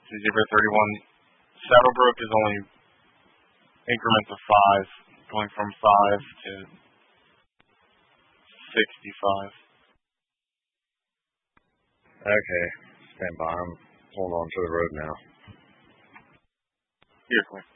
Zebra 31. Saddlebrook is only increments of 5, going from 5 to 65. Okay, stand by. I'm pulling onto the road now. You're clear.